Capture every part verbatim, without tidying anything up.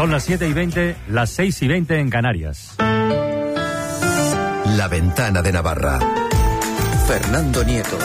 Son las siete y veinte, las seis y veinte en Canarias. La Ventana de Navarra. Fernando Nieto.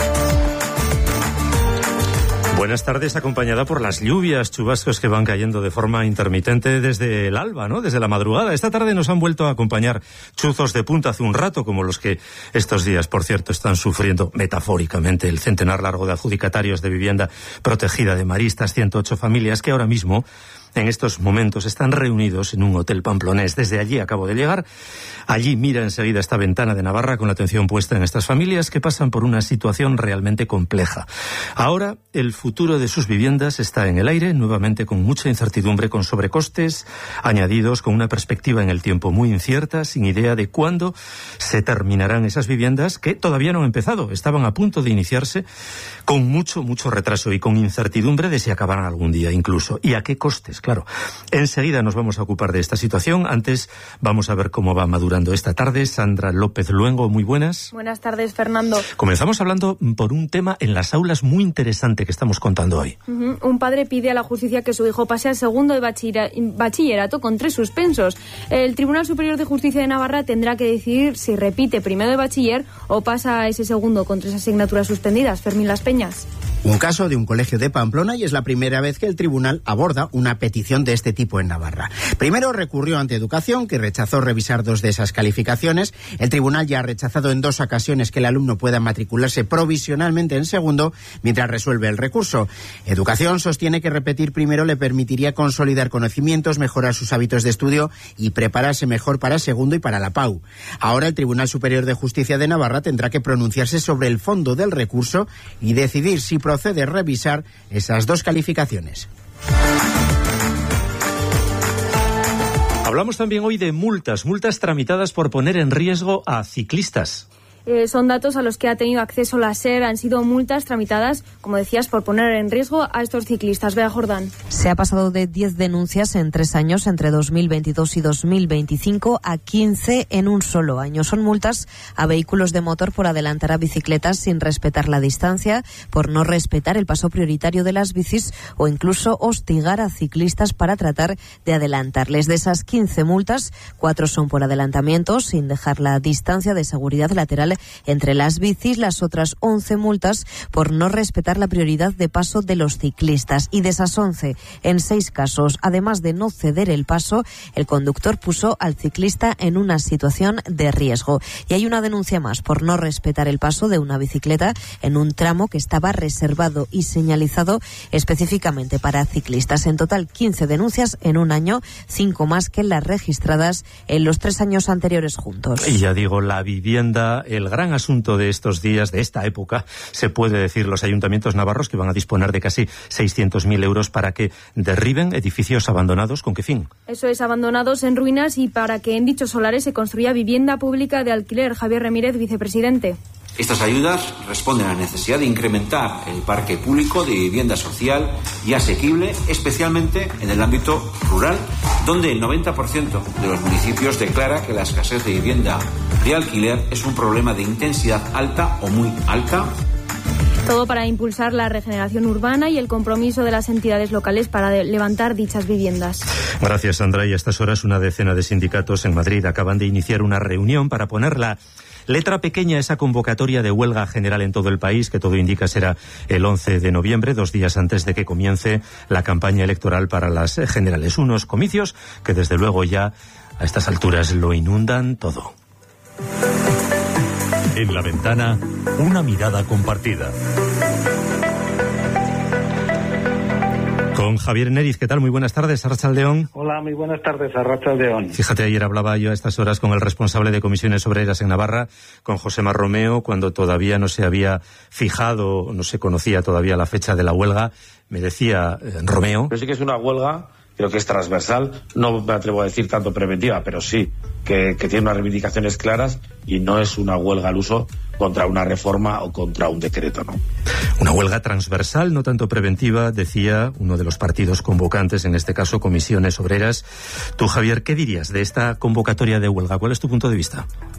Buenas tardes, acompañada por las lluvias, chubascos que van cayendo de forma intermitente desde el alba, ¿no? Desde la madrugada. Esta tarde nos han vuelto a acompañar chuzos de punta hace un rato, como los que estos días, por cierto, están sufriendo metafóricamente el centenar largo de adjudicatarios de vivienda protegida de maristas, ciento ocho familias que ahora mismo, en estos momentos, están reunidos en un hotel pamplonés. Desde allí acabo de llegar. Allí mira enseguida esta Ventana de Navarra con la atención puesta en estas familias que pasan por una situación realmente compleja. Ahora, el futuro de sus viviendas está en el aire, nuevamente con mucha incertidumbre, con sobrecostes añadidos, con una perspectiva en el tiempo muy incierta, sin idea de cuándo se terminarán esas viviendas que todavía no han empezado. Estaban a punto de iniciarse con mucho, mucho retraso y con incertidumbre de si acabarán algún día incluso. ¿Y a qué costes? Claro, enseguida nos vamos a ocupar de esta situación. Antes vamos a ver cómo va madurando esta tarde. Sandra López Luengo, muy buenas. Buenas tardes, Fernando. Comenzamos hablando por un tema en las aulas muy interesante que estamos contando hoy. Uh-huh. Un padre pide a la justicia que su hijo pase al segundo de bachiller- bachillerato con tres suspensos. El Tribunal Superior de Justicia de Navarra tendrá que decidir si repite primero de bachiller o pasa a ese segundo con tres asignaturas suspendidas. Fermín Las Peñas. Un caso de un colegio de Pamplona y es la primera vez que el tribunal aborda una petición de este tipo en Navarra. Primero recurrió ante Educación, que rechazó revisar dos de esas calificaciones. El tribunal ya ha rechazado en dos ocasiones que el alumno pueda matricularse provisionalmente en segundo mientras resuelve el recurso. Educación sostiene que repetir primero le permitiría consolidar conocimientos, mejorar sus hábitos de estudio y prepararse mejor para segundo y para la P A U. Ahora el Tribunal Superior de Justicia de Navarra tendrá que pronunciarse sobre el fondo del recurso y decidir si procede revisar esas dos calificaciones. Hablamos también hoy de multas, multas tramitadas por poner en riesgo a ciclistas. Eh, son datos a los que ha tenido acceso la SER. Han sido multas tramitadas, como decías, por poner en riesgo a estos ciclistas. Bea Jordán. Se ha pasado de diez denuncias en tres años, entre dos mil veintidós y dos mil veinticinco, a quince en un solo año. Son multas a vehículos de motor por adelantar a bicicletas sin respetar la distancia, por no respetar el paso prioritario de las bicis o incluso hostigar a ciclistas para tratar de adelantarles. De esas quince multas, cuatro son por adelantamientos sin dejar la distancia de seguridad lateral entre las bicis, las otras once multas por no respetar la prioridad de paso de los ciclistas. Y de esas once, en seis casos, además de no ceder el paso, el conductor puso al ciclista en una situación de riesgo. Y hay una denuncia más por no respetar el paso de una bicicleta en un tramo que estaba reservado y señalizado específicamente para ciclistas. En total, quince denuncias en un año, cinco más que las registradas en los tres años anteriores juntos. Y ya digo, la vivienda, el gran asunto de estos días, de esta época, se puede decir, los ayuntamientos navarros que van a disponer de casi seiscientos mil euros para que derriben edificios abandonados. ¿Con qué fin? Eso es, abandonados en ruinas, y para que en dichos solares se construya vivienda pública de alquiler. Javier Ramírez, vicepresidente. Estas ayudas responden a la necesidad de incrementar el parque público de vivienda social y asequible, especialmente en el ámbito rural, donde el noventa por ciento de los municipios declara que la escasez de vivienda de alquiler es un problema de intensidad alta o muy alta. Todo para impulsar la regeneración urbana y el compromiso de las entidades locales para de levantar dichas viviendas. Gracias, Sandra. Y a estas horas una decena de sindicatos en Madrid acaban de iniciar una reunión para poner la letra pequeña a esa convocatoria de huelga general en todo el país, que todo indica será el once de noviembre, dos días antes de que comience la campaña electoral para las generales. Unos comicios que desde luego ya a estas alturas lo inundan todo. En la ventana, una mirada compartida. Con Javier Neriz, ¿qué tal? Muy buenas tardes, Arrachaldeón. Hola, muy buenas tardes, Arrachaldeón. Fíjate, ayer hablaba yo a estas horas con el responsable de comisiones obreras en Navarra, con Josema Romeo, cuando todavía no se había fijado, no se conocía todavía la fecha de la huelga. Me decía eh, Romeo... Pero sí que es una huelga, creo que es transversal, no me atrevo a decir tanto preventiva, pero sí que, que tiene unas reivindicaciones claras y no es una huelga al uso contra una reforma o contra un decreto, ¿no? Una huelga transversal, no tanto preventiva, decía uno de los partidos convocantes, en este caso Comisiones Obreras. Tú, Javier, ¿qué dirías de esta convocatoria de huelga? ¿Cuál es tu punto de vista?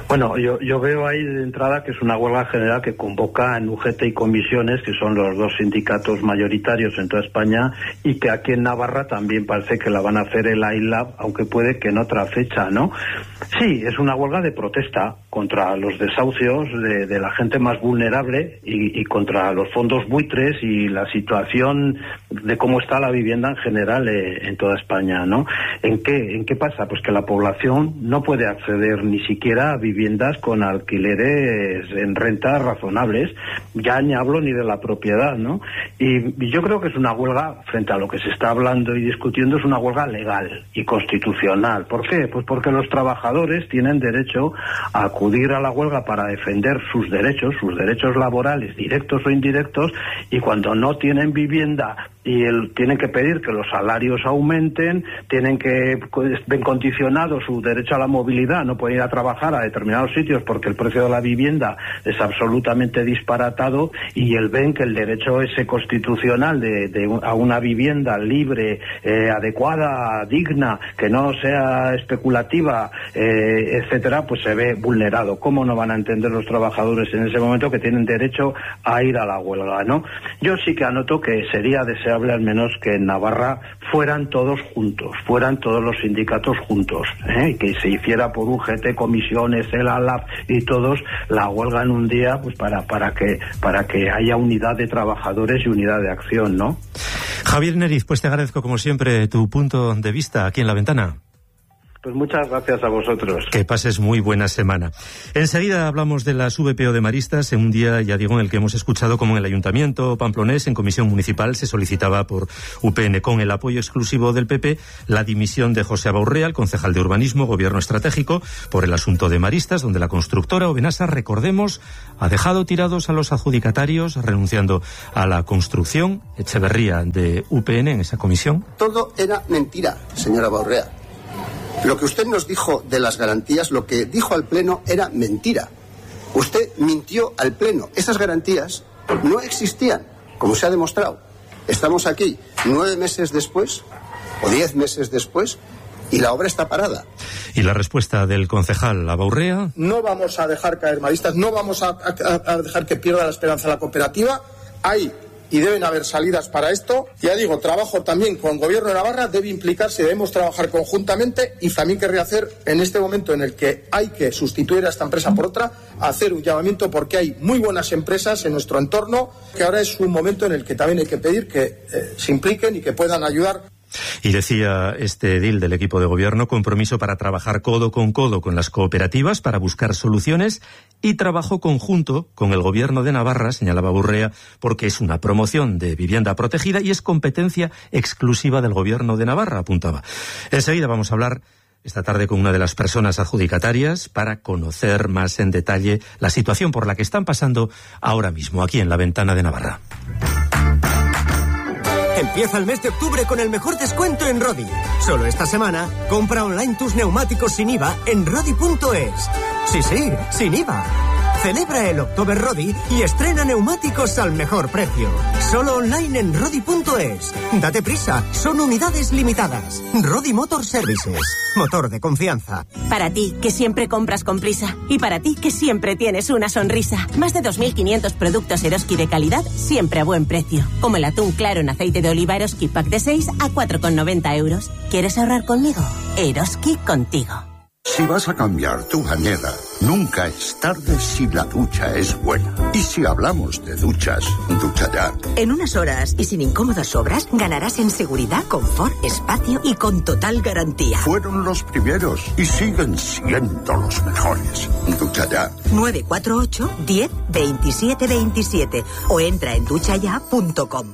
Bueno, yo, yo veo ahí de entrada que es una huelga general que convoca en U G T y Comisiones, que son los dos sindicatos mayoritarios en toda España, y que aquí en Navarra también parece que la van a hacer el A I L A B, aunque puede que en otra fecha, ¿no? Sí, es una huelga de protesta contra los desahucios de, de la gente más vulnerable y, y contra los fondos buitres y la situación de cómo está la vivienda en general eh, en toda España, ¿no? ¿En qué, en qué pasa? Pues que la población no puede acceder ni siquiera a viviendas con alquileres en rentas razonables, ya ni hablo ni de la propiedad, ¿no? Y, y yo creo que es una huelga, frente a lo que se está hablando y discutiendo, es una huelga legal y constitucional. ¿Por qué? Pues porque los trabajadores tienen derecho a acudir a la huelga para defender sus derechos, sus derechos laborales, directos o indirectos, y cuando no tienen vivienda y el, tienen que pedir que los salarios aumenten, tienen que ven condicionado su derecho a la movilidad, no pueden ir a trabajar a determinados sitios porque el precio de la vivienda es absolutamente disparatado, y el ven que el derecho ese constitucional de, de a una vivienda libre, eh, adecuada, digna, que no sea especulativa, eh, etcétera, pues se ve vulnerado. ¿Cómo no van a entender los trabajadores en ese momento que tienen derecho a ir a la huelga, no? Yo sí que anoto que sería deseable al menos que en Navarra fueran todos juntos, fueran todos los sindicatos juntos, ¿eh? Y que se hiciera por U G T, Comisiones, el A L A B y todos la huelga en un día, pues para para que para que haya unidad de trabajadores y unidad de acción, ¿no? Javier Neriz, pues te agradezco como siempre tu punto de vista aquí en La Ventana. Pues muchas gracias a vosotros. Que pases muy buena semana. Enseguida hablamos de las V P O de Maristas, en un día, ya digo, en el que hemos escuchado como en el Ayuntamiento pamplonés, en Comisión Municipal, se solicitaba por U P N, con el apoyo exclusivo del P P, la dimisión de José Abaurrea, el concejal de Urbanismo, Gobierno Estratégico, por el asunto de Maristas, donde la constructora Obenasa, recordemos, ha dejado tirados a los adjudicatarios, renunciando a la construcción. Echeverría, de U P N, en esa comisión. Todo era mentira, señora Abaurrea. Lo que usted nos dijo de las garantías, lo que dijo al Pleno, era mentira. Usted mintió al Pleno. Esas garantías no existían, como se ha demostrado. Estamos aquí nueve meses después, o diez meses después, y la obra está parada. Y la respuesta del concejal Abaurrea: no vamos a dejar caer Maristas, no vamos a, a, a dejar que pierda la esperanza la cooperativa. Hay y deben haber salidas para esto. Ya digo, trabajo también con el Gobierno de Navarra, debe implicarse, debemos trabajar conjuntamente, y también querría hacer, en este momento en el que hay que sustituir a esta empresa por otra, hacer un llamamiento, porque hay muy buenas empresas en nuestro entorno, que ahora es un momento en el que también hay que pedir que eh, se impliquen y que puedan ayudar. Y decía este edil del equipo de gobierno: compromiso para trabajar codo con codo con las cooperativas para buscar soluciones, y trabajo conjunto con el Gobierno de Navarra, señalaba Abaurrea, porque es una promoción de vivienda protegida y es competencia exclusiva del Gobierno de Navarra, apuntaba. Enseguida vamos a hablar esta tarde con una de las personas adjudicatarias para conocer más en detalle la situación por la que están pasando ahora mismo aquí en La Ventana de Navarra. Empieza el mes de octubre con el mejor descuento en Rodi. Solo esta semana, compra online tus neumáticos sin I V A en Rodi punto es. Sí, sí, sin I V A. Celebra el October Rodi y estrena neumáticos al mejor precio. Solo online en Rodi punto es. Date prisa, son unidades limitadas. Rodi Motor Services, motor de confianza. Para ti, que siempre compras con prisa. Y para ti, que siempre tienes una sonrisa. Más de dos mil quinientos productos Eroski de calidad, siempre a buen precio. Como el atún claro en aceite de oliva Eroski Pack de seis a cuatro con noventa euros. ¿Quieres ahorrar conmigo? Eroski contigo. Si vas a cambiar tu bañera, nunca es tarde si la ducha es buena. Y si hablamos de duchas, Ducha Ya. En unas horas y sin incómodas obras, ganarás en seguridad, confort, espacio y con total garantía. Fueron los primeros y siguen siendo los mejores. Ducha Ya. nueve cuatro ocho, diez, veintisiete veintisiete o entra en ducha ya punto com.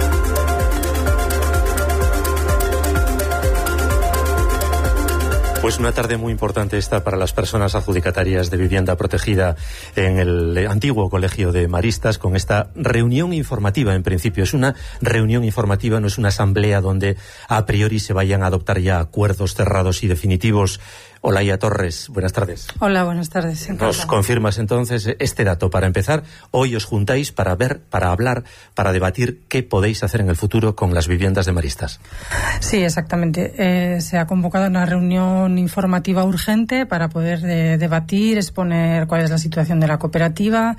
Pues una tarde muy importante esta para las personas adjudicatarias de vivienda protegida en el antiguo Colegio de Maristas, con esta reunión informativa. En principio es una reunión informativa, no es una asamblea donde a priori se vayan a adoptar ya acuerdos cerrados y definitivos. Olaya Torres, buenas tardes. Hola, buenas tardes. Encantada. Nos confirmas entonces este dato. Para empezar, hoy os juntáis para ver, para hablar, para debatir qué podéis hacer en el futuro con las viviendas de Maristas. Sí, exactamente. Eh, se ha convocado una reunión informativa urgente para poder eh, debatir, exponer cuál es la situación de la cooperativa.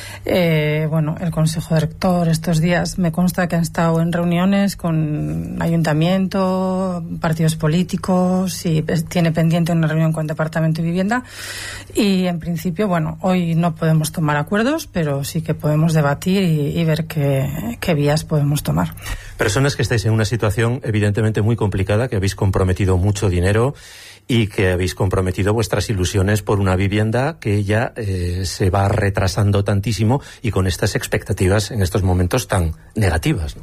Eh, bueno, el Consejo Rector estos días me consta que han estado en reuniones con ayuntamiento, partidos políticos, y tiene pendiente una reunión con Departamento de Vivienda, y en principio, bueno, hoy no podemos tomar acuerdos, pero sí que podemos debatir y, y ver qué, qué vías podemos tomar. Personas que estáis en una situación evidentemente muy complicada, que habéis comprometido mucho dinero y que habéis comprometido vuestras ilusiones por una vivienda que ya eh, se va retrasando tantísimo y con estas expectativas en estos momentos tan negativas, ¿no?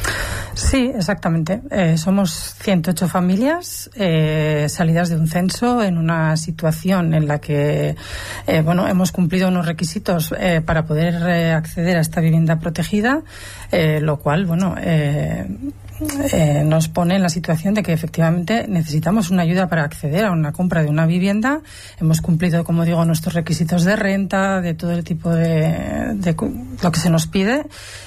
Sí, exactamente. Eh, somos ciento ocho familias eh, salidas de un censo en una situación en la que eh, bueno, hemos cumplido unos requisitos eh, para poder eh, acceder a esta vivienda protegida, eh, lo cual, bueno, eh, Eh, nos pone en la situación de que efectivamente necesitamos una ayuda para acceder a una compra de una vivienda. Hemos cumplido, como digo, nuestros requisitos de renta, de todo el tipo de, de lo que se nos pide,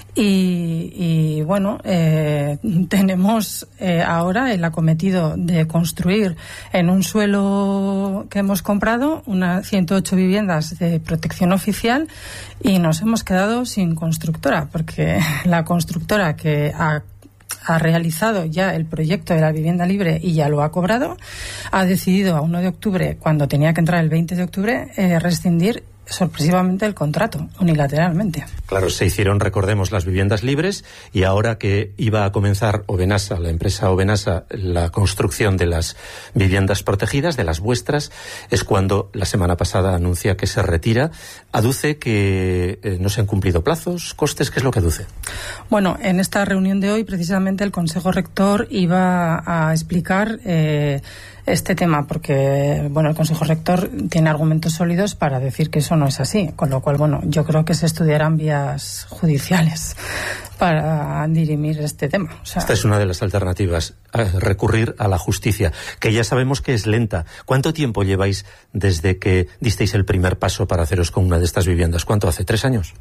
y, y bueno, eh, tenemos eh, ahora el acometido de construir en un suelo que hemos comprado unas ciento ocho viviendas de protección oficial, y nos hemos quedado sin constructora, porque la constructora que ha ha realizado ya el proyecto de la vivienda libre y ya lo ha cobrado, ha decidido a uno de octubre, cuando tenía que entrar el veinte de octubre, eh, rescindir sorpresivamente el contrato, unilateralmente. Claro, se hicieron, recordemos, las viviendas libres, y ahora que iba a comenzar Obenasa, la empresa Obenasa, la construcción de las viviendas protegidas, de las vuestras, es cuando la semana pasada anuncia que se retira. Aduce que eh, no se han cumplido plazos, costes. ¿Qué es lo que aduce? Bueno, en esta reunión de hoy, precisamente, el Consejo Rector iba a explicar eh, este tema, porque bueno, el Consejo Rector tiene argumentos sólidos para decir que eso no es así, con lo cual, bueno, yo creo que se estudiarán vías judiciales para dirimir este tema. O sea, esta es una de las alternativas, recurrir a la justicia, que ya sabemos que es lenta. ¿Cuánto tiempo lleváis desde que disteis el primer paso para haceros con una de estas viviendas? ¿Cuánto hace? ¿Tres años?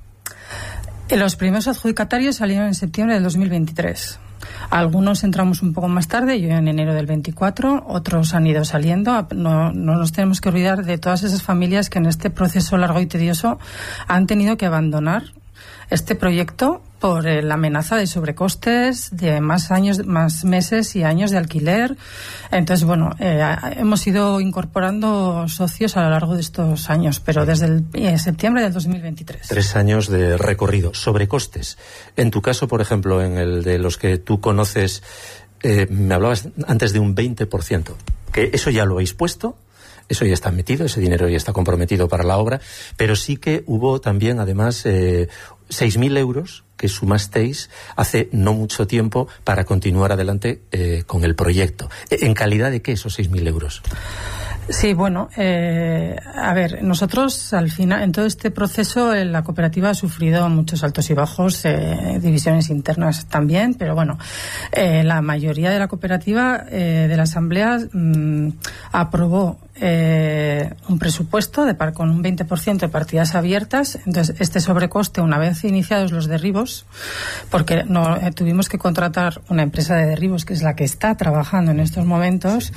Los primeros adjudicatarios salieron en septiembre del dos mil veintitrés. Algunos entramos un poco más tarde, yo en enero del veinticuatro, otros han ido saliendo. No, no nos tenemos que olvidar de todas esas familias que en este proceso largo y tedioso han tenido que abandonar este proyecto por eh, la amenaza de sobrecostes, de más años, más meses y años de alquiler. Entonces, bueno, eh, hemos ido incorporando socios a lo largo de estos años, pero desde el eh, septiembre del dos mil veintitrés. Tres años de recorrido. Sobrecostes. En tu caso, por ejemplo, en el de los que tú conoces, eh, me hablabas antes de un veinte por ciento. ¿Que eso ya lo habéis puesto? Eso ya está metido, ese dinero ya está comprometido para la obra, pero sí que hubo también, además, eh, seis mil euros que sumasteis hace no mucho tiempo para continuar adelante eh, con el proyecto. ¿En calidad de qué esos seis mil euros? Sí, bueno, eh, a ver, nosotros al final, en todo este proceso, eh, la cooperativa ha sufrido muchos altos y bajos, eh, divisiones internas también, pero bueno, eh, la mayoría de la cooperativa, eh, de la asamblea, mmm, aprobó eh, un presupuesto de par, con un veinte por ciento de partidas abiertas. Entonces, este sobrecoste, una vez iniciados los derribos, porque no eh, tuvimos que contratar una empresa de derribos, que es la que está trabajando en estos momentos,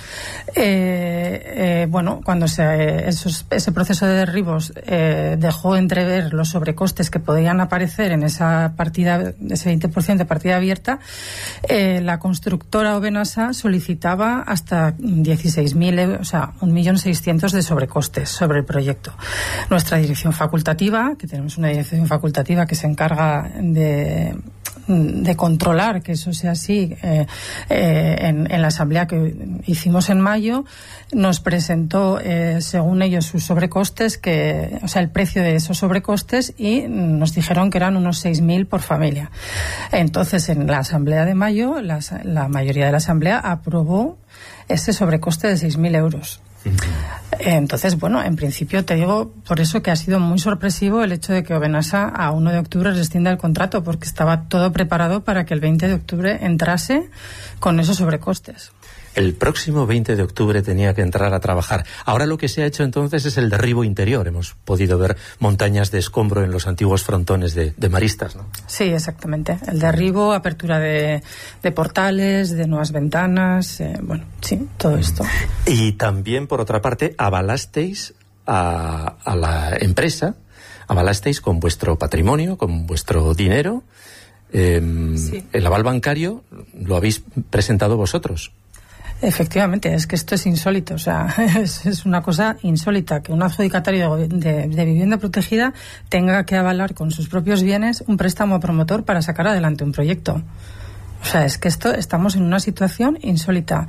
eh, eh, bueno, cuando se, esos, ese proceso de derribos eh, dejó entrever los sobrecostes que podían aparecer en esa partida, ese veinte por ciento de partida abierta, eh, la constructora Obenasa solicitaba hasta dieciséis mil euros, o sea, un millón seiscientos de sobrecostes sobre el proyecto. Nuestra dirección facultativa, que tenemos una dirección facultativa que se encarga de de controlar que eso sea así, eh, eh, en, en la asamblea que hicimos en mayo, nos presentó, eh, según ellos, sus sobrecostes, que, o sea, el precio de esos sobrecostes, y nos dijeron que eran unos seis mil por familia. Entonces, en la asamblea de mayo, la, la mayoría de la asamblea aprobó ese sobrecoste de seis mil euros. Entonces, bueno, en principio te digo por eso que ha sido muy sorpresivo el hecho de que Obenasa a uno de octubre rescinda el contrato, porque estaba todo preparado para que el veinte de octubre entrase con esos sobrecostes. El próximo veinte de octubre tenía que entrar a trabajar. Ahora lo que se ha hecho entonces es el derribo interior. Hemos podido ver montañas de escombro en los antiguos frontones de, de maristas, ¿no? Sí, exactamente. El derribo, apertura de, de portales, de nuevas ventanas, eh, bueno, sí, todo esto. Y también, por otra parte, avalasteis a, a la empresa, avalasteis con vuestro patrimonio, con vuestro dinero. Eh, sí. El aval bancario lo habéis presentado vosotros. Efectivamente, es que esto es insólito, o sea, es, es una cosa insólita que un adjudicatario de, de, de vivienda protegida tenga que avalar con sus propios bienes un préstamo a promotor para sacar adelante un proyecto. O sea, es que esto, estamos en una situación insólita.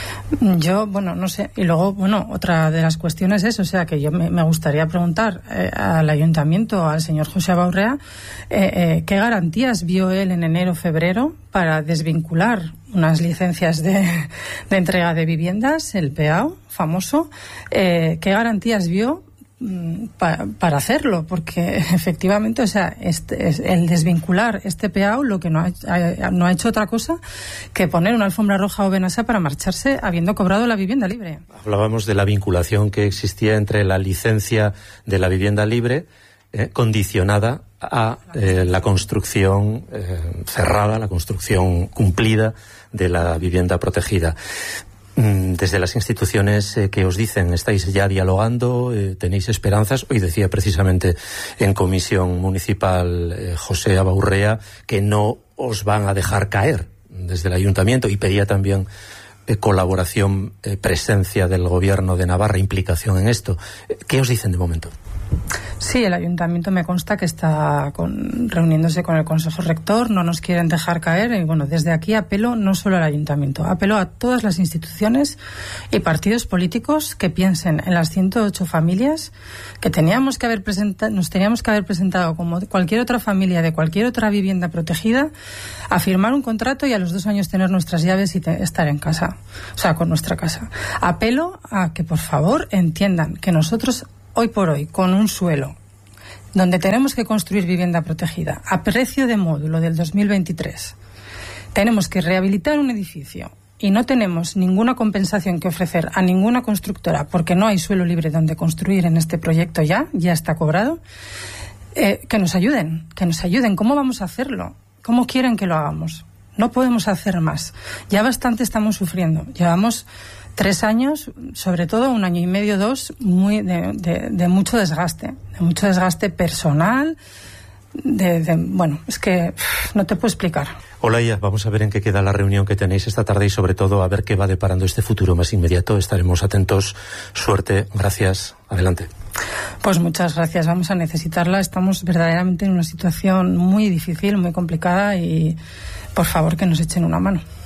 Yo, bueno, no sé. Y luego, bueno, otra de las cuestiones es, o sea, que yo me, me gustaría preguntar eh, al ayuntamiento, al señor José Abaurrea, eh, eh, ¿qué garantías vio él en enero, febrero para desvincular unas licencias de, de entrega de viviendas, el P A O famoso? Eh, ¿Qué garantías vio Pa, para hacerlo? Porque efectivamente, o sea, este, el desvincular este P A O lo que no ha, no ha hecho otra cosa que poner una alfombra roja a Obenasa para marcharse habiendo cobrado la vivienda libre. Hablábamos de la vinculación que existía entre la licencia de la vivienda libre eh, condicionada a eh, la construcción eh, cerrada, la construcción cumplida de la vivienda protegida. Desde las instituciones eh, que os dicen, estáis ya dialogando, eh, tenéis esperanzas. Hoy decía precisamente en comisión municipal eh, José Abaurrea que no os van a dejar caer desde el ayuntamiento, y pedía también eh, colaboración, eh, presencia del gobierno de Navarra, implicación en esto. ¿Qué os dicen de momento? Sí, el ayuntamiento me consta que está con, reuniéndose con el Consejo Rector, no nos quieren dejar caer, y bueno, desde aquí apelo no solo al ayuntamiento, apelo a todas las instituciones y partidos políticos que piensen en las ciento ocho familias que teníamos que haber presentado, nos teníamos que haber presentado como cualquier otra familia de cualquier otra vivienda protegida, a firmar un contrato y a los dos años tener nuestras llaves y te, estar en casa, o sea, con nuestra casa. Apelo a que por favor entiendan que nosotros hoy por hoy, con un suelo donde tenemos que construir vivienda protegida a precio de módulo del dos mil veintitrés, tenemos que rehabilitar un edificio y no tenemos ninguna compensación que ofrecer a ninguna constructora porque no hay suelo libre donde construir en este proyecto ya, ya está cobrado, eh, que nos ayuden, que nos ayuden. ¿Cómo vamos a hacerlo? ¿Cómo quieren que lo hagamos? No podemos hacer más. Ya bastante estamos sufriendo. Llevamos tres años, sobre todo un año y medio, dos, muy de, de, de mucho desgaste, de mucho desgaste personal, de, de bueno, es que pff, no te puedo explicar. Olaya, vamos a ver en qué queda la reunión que tenéis esta tarde y sobre todo a ver qué va deparando este futuro más inmediato. Estaremos atentos. Suerte, gracias, adelante. Pues muchas gracias, vamos a necesitarla. Estamos verdaderamente en una situación muy difícil, muy complicada y por favor que nos echen una mano.